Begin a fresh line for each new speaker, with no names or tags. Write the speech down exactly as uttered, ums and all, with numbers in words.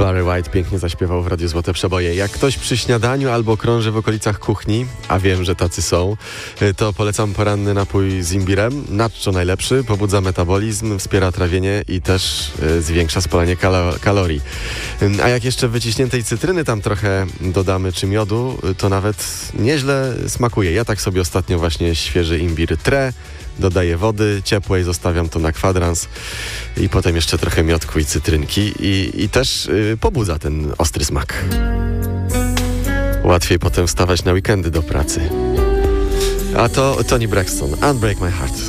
Barry White pięknie zaśpiewał w Radiu Złote Przeboje. Jak ktoś przy śniadaniu albo krąży w okolicach kuchni, a wiem, że tacy są, to polecam poranny napój z imbirem. Nacho najlepszy, pobudza metabolizm, wspiera trawienie i też zwiększa spalanie kalo- kalorii. A jak jeszcze wyciśniętej cytryny tam trochę dodamy, czy miodu, to nawet nieźle smakuje. Ja tak sobie ostatnio właśnie świeży imbir trę, dodaję wody ciepłej, zostawiam to na kwadrans i potem jeszcze trochę miodku i cytrynki i, i też y, pobudza ten ostry smak. Łatwiej potem wstawać na weekendy do pracy. A to Toni Braxton, Unbreak My Heart.